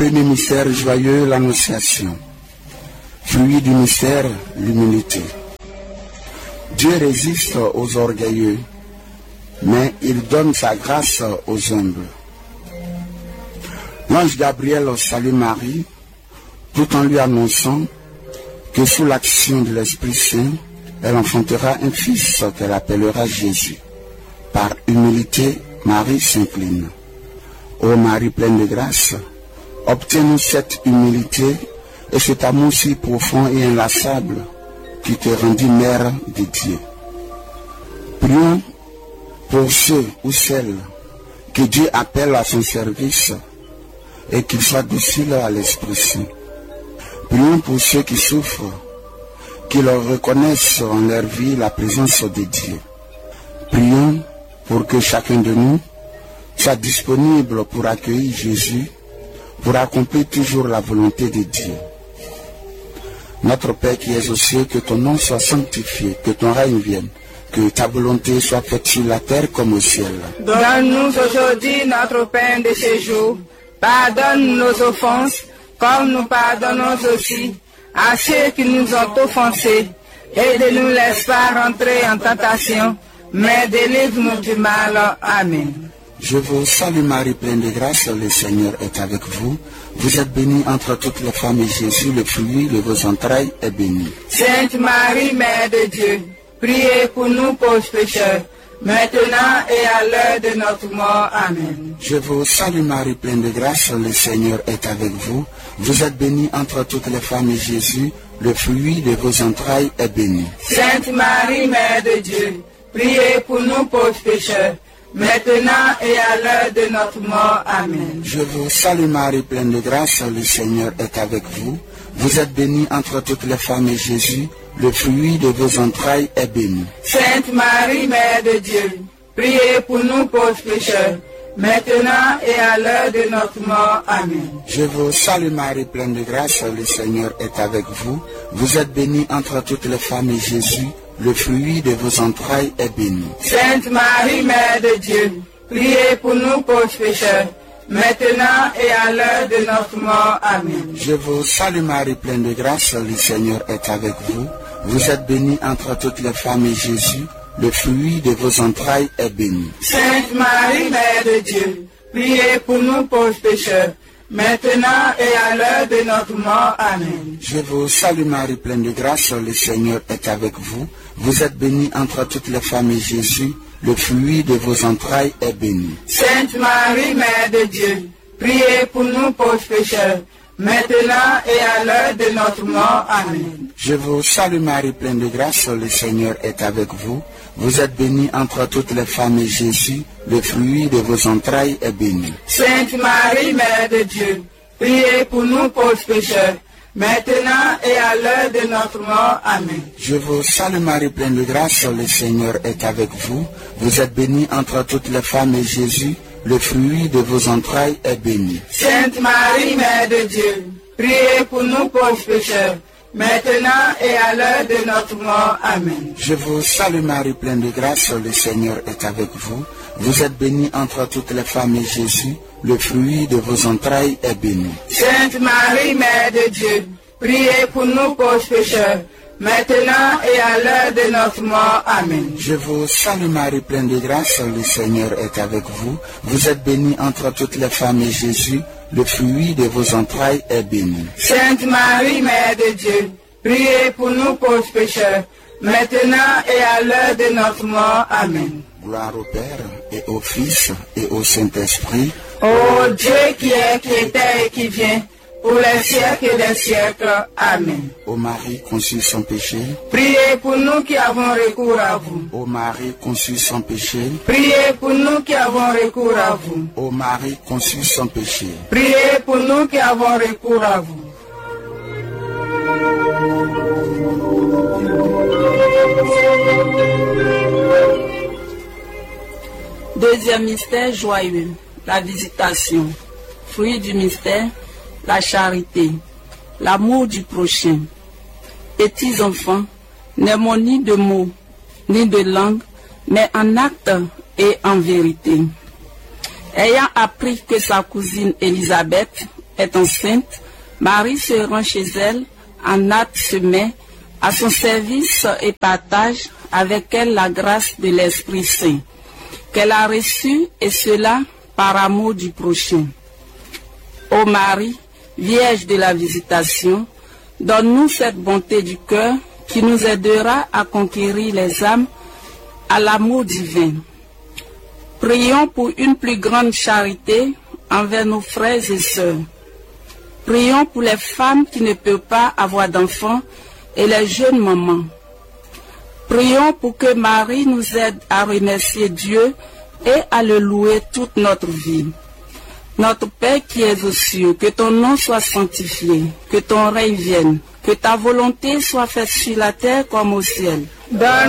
Premier mystère joyeux, l'Annonciation. Fruit du mystère, l'humilité. Dieu résiste aux orgueilleux, mais il donne sa grâce aux humbles. L'ange Gabriel salue Marie, tout en lui annonçant que sous l'action de l'Esprit Saint, elle enfantera un fils qu'elle appellera Jésus. Par humilité, Marie s'incline. Ô Marie pleine de grâce, obtiens-nous cette humilité et cet amour si profond et inlassable qui te rendit mère de Dieu. Prions pour ceux ou celles que Dieu appelle à son service et qu'ils soient dociles à l'Esprit Saint. Prions pour ceux qui souffrent, qu'ils reconnaissent en leur vie la présence de Dieu. Prions pour que chacun de nous soit disponible pour accueillir Jésus, pour accomplir toujours la volonté de Dieu. Notre Père qui es aux cieux, que ton nom soit sanctifié, que ton règne vienne, que ta volonté soit faite sur la terre comme au ciel. Donne-nous aujourd'hui notre pain de ce jour. Pardonne nos offenses, comme nous pardonnons aussi à ceux qui nous ont offensés. Et ne nous laisse pas rentrer en tentation, mais délivre-nous du mal. Amen. Je vous salue Marie, pleine de grâce, le Seigneur est avec vous. Vous êtes bénie entre toutes les femmes et Jésus, le fruit de vos entrailles, est béni. Sainte Marie, Mère de Dieu, priez pour nous pauvres pécheurs, maintenant et à l'heure de notre mort. Amen. Je vous salue Marie, pleine de grâce, le Seigneur est avec vous. Vous êtes bénie entre toutes les femmes et Jésus, le fruit de vos entrailles, est béni. Sainte Marie, Mère de Dieu, priez pour nous pauvres pécheurs, maintenant et à l'heure de notre mort. Amen. Je vous salue Marie, pleine de grâce, le Seigneur est avec vous. Vous êtes bénie entre toutes les femmes et Jésus, le fruit de vos entrailles, est béni. Sainte Marie, Mère de Dieu, priez pour nous pauvres pécheurs, maintenant et à l'heure de notre mort. Amen. Je vous salue Marie, pleine de grâce, le Seigneur est avec vous. Vous êtes bénie entre toutes les femmes et Jésus, le fruit de vos entrailles, est béni. Sainte Marie, Mère de Dieu, priez pour nous pauvres pécheurs, maintenant et à l'heure de notre mort. Amen. Je vous salue Marie, pleine de grâce, le Seigneur est avec vous. Vous êtes bénie entre toutes les femmes et Jésus, le fruit de vos entrailles, est béni. Sainte Marie, Mère de Dieu, priez pour nous pauvres pécheurs, maintenant et à l'heure de notre mort. Amen. Je vous salue Marie, pleine de grâce, le Seigneur est avec vous. Vous êtes bénie entre toutes les femmes et Jésus, le fruit de vos entrailles, est béni. Sainte Marie, Mère de Dieu, priez pour nous pauvres pécheurs, maintenant et à l'heure de notre mort. Amen. Je vous salue Marie, pleine de grâce, le Seigneur est avec vous. Vous êtes bénie entre toutes les femmes et Jésus, le fruit de vos entrailles, est béni. Sainte Marie, Mère de Dieu, priez pour nous pauvres pécheurs, maintenant et à l'heure de notre mort. Amen. Je vous salue Marie, pleine de grâce, le Seigneur est avec vous. Vous êtes bénie entre toutes les femmes et Jésus, le fruit de vos entrailles, est béni. Sainte Marie, Mère de Dieu, priez pour nous pauvres pécheurs, maintenant et à l'heure de notre mort. Amen. Je vous salue Marie, pleine de grâce, le Seigneur est avec vous. Vous êtes bénie entre toutes les femmes et Jésus, le fruit de vos entrailles, est béni. Sainte Marie, Mère de Dieu, priez pour nous pauvres pécheurs, maintenant et à l'heure de notre mort. Amen. Je vous salue Marie, pleine de grâce, le Seigneur est avec vous. Vous êtes bénie entre toutes les femmes et Jésus, le fruit de vos entrailles, est béni. Sainte Marie, Mère de Dieu, priez pour nous pauvres pécheurs, maintenant et à l'heure de notre mort. Amen. Gloire au Père, et au Fils, et au Saint-Esprit. Ô Dieu qui est, qui était et qui vient, pour les siècles des siècles. Amen. Ô Marie conçue sans péché. Priez pour nous qui avons recours à vous. Ô Marie conçue sans péché. Priez pour nous qui avons recours à vous. Ô Marie conçue sans péché. Priez pour nous qui avons recours à vous. Deuxième mystère joyeux, la visitation. Fruit du mystère, la charité, l'amour du prochain. Petits enfants, n'aimons ni de mots, ni de langue, mais en acte et en vérité. Ayant appris que sa cousine Élisabeth est enceinte, Marie se rend chez elle, en hâte se met à son service et partage avec elle la grâce de l'Esprit Saint, qu'elle a reçue, et cela par amour du prochain. Ô Marie, Vierge de la Visitation, donne-nous cette bonté du cœur qui nous aidera à conquérir les âmes à l'amour divin. Prions pour une plus grande charité envers nos frères et sœurs. Prions pour les femmes qui ne peuvent pas avoir d'enfants et les jeunes mamans. Prions pour que Marie nous aide à remercier Dieu et à le louer toute notre vie. Notre Père qui es aux cieux, que ton nom soit sanctifié, que ton règne vienne, que ta volonté soit faite sur la terre comme au ciel.